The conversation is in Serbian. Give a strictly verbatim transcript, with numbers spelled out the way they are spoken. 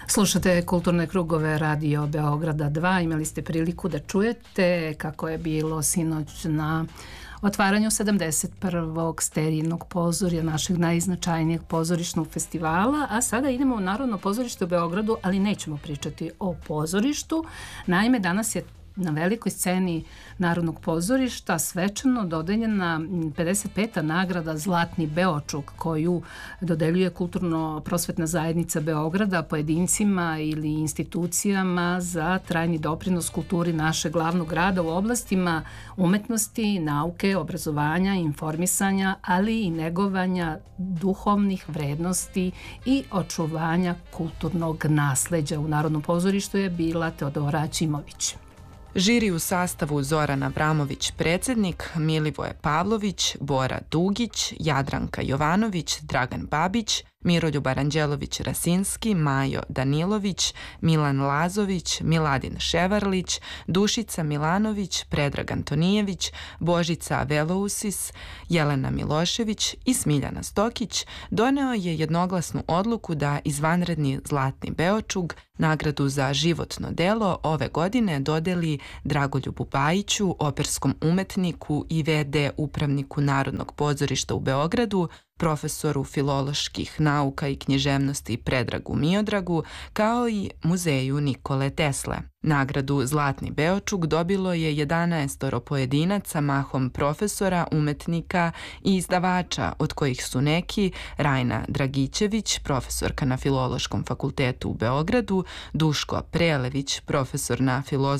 Slušate Kulturne krugove Radio Beograda dva. Imali ste priliku da čujete kako je bilo sinoć na otvaranju sedamdeset prvog sterijnog pozorja, našeg najznačajnijeg pozorišnog festivala, a sada idemo u Narodno pozorište u Beogradu, ali nećemo pričati o pozorištu. Naime, danas je na velikoj sceni Narodnog pozorišta svečano dodeljena pedeset peta nagrada Zlatni Beočuk, koju dodeljuje Kulturno-prosvetna zajednica Beograda pojedincima ili institucijama za trajni doprinos kulturi našeg glavnog grada u oblastima umetnosti, nauke, obrazovanja, informisanja, ali i negovanja duhovnih vrednosti i očuvanja kulturnog nasleđa. U Narodnom pozorištu je bila Teodora Ćimović. Žiri u sastavu Zoran Avramović predsjednik, Milivoje Pavlović, Bora Dugić, Jadranka Jovanović, Dragan Babić, Miroljub Aranđelović-Rasinski, Majo Danilović, Milan Lazović, Miladin Ševarlić, Dušica Milanović, Predrag Antonijević, Božica Velousis, Jelena Milošević i Smiljana Stokić doneo je jednoglasnu odluku da izvanredni Zlatni Beočuk, nagradu za životno delo, ove godine dodeli Dragoljubu Bajiću, operskom umetniku i ve de upravniku Narodnog pozorišta u Beogradu, profesoru filoloških nauka i književnosti Predragu Miodragu, kao i Muzeju Nikole Tesle. Nagradu Zlatni Beočuk dobilo je jedanaestoro pojedinaca, mahom profesora, umetnika i izdavača, od kojih su neki Rajna Dragićević, profesorka na Filološkom fakultetu u Beogradu, Duško Prelević, profesor na Filozofskom